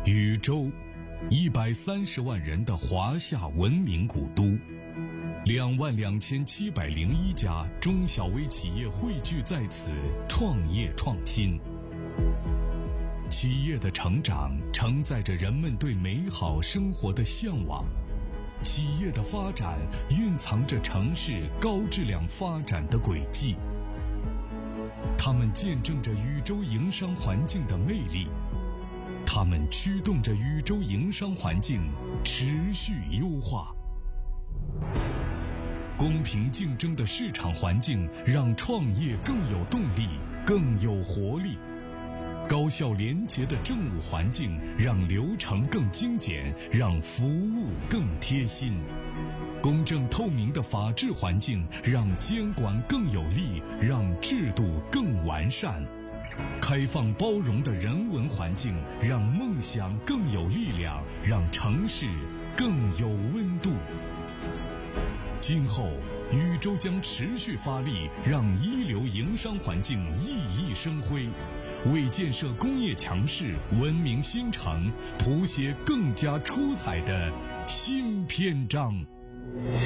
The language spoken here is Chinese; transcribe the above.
禹州，130万人的华夏文明古都，22701家中小微企业汇聚在此，创业创新。企业的成长承载着人们对美好生活的向往，企业的发展蕴藏着城市高质量发展的轨迹。它们见证着禹州营商环境的魅力，它们驱动着禹州营商环境持续优化。公平竞争的市场环境让创业更有动力，更有活力。高效廉洁的政务环境让流程更精简，让服务更贴心。公正透明的法治环境让监管更有力，让制度更完善。开放包容的人文环境让梦想更有力量，让城市更有温度。今后禹州将持续发力，让一流营商环境熠熠生辉，为建设工业强市、文明新城谱写更加出彩的新篇章。